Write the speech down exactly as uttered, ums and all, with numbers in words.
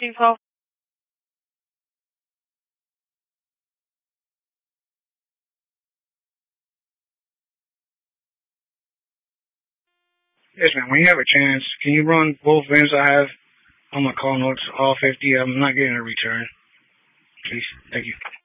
Chief Hall. Yes, ma'am. When you have a chance, can you run both VINs I have on my call notes, all fifty? I'm not getting a return. Please. Thank you.